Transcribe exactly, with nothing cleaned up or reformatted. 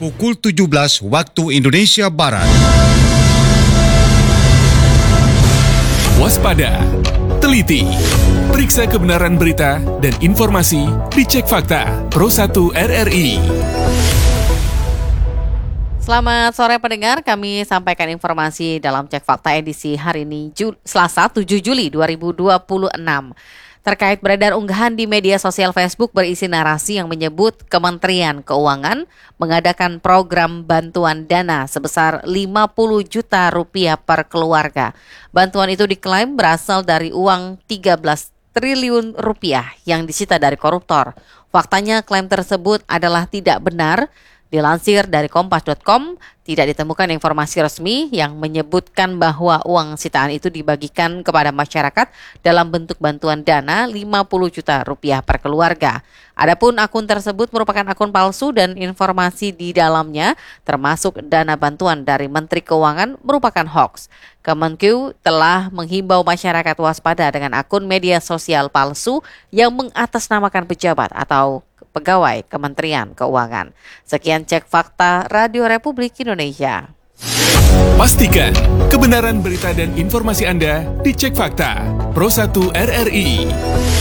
Pukul tujuh belas waktu Indonesia Barat. Waspada, teliti, periksa kebenaran berita dan informasi di Cek Fakta Pro satu R R I. Selamat sore pendengar, kami sampaikan informasi dalam Cek Fakta edisi hari ini Ju- Selasa tujuh Juli dua ribu dua puluh enam. Terkait beredar unggahan di media sosial Facebook berisi narasi yang menyebut Kementerian Keuangan mengadakan program bantuan dana sebesar lima puluh juta rupiah per keluarga. Bantuan itu diklaim berasal dari uang tiga belas triliun rupiah yang disita dari koruptor. Faktanya klaim tersebut adalah tidak benar. Dilansir dari kompas titik com, tidak ditemukan informasi resmi yang menyebutkan bahwa uang sitaan itu dibagikan kepada masyarakat dalam bentuk bantuan dana lima puluh juta rupiah per keluarga. Adapun akun tersebut merupakan akun palsu dan informasi di dalamnya termasuk dana bantuan dari Menteri Keuangan merupakan hoax. Kemenku telah menghimbau masyarakat waspada dengan akun media sosial palsu yang mengatasnamakan pejabat atau pegawai Kementerian Keuangan. Sekian Cek Fakta Radio Republik Indonesia. Pastikan kebenaran berita dan informasi Anda di Cek Fakta Pro satu R R I.